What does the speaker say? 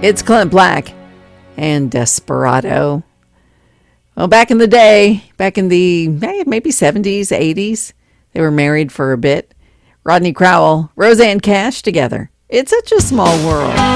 It's Clint Black and Desperado. Well, back in the day, back in the maybe 70s, 80s, they were married for a bit. Rodney Crowell, Roseanne Cash together. It's such a small world.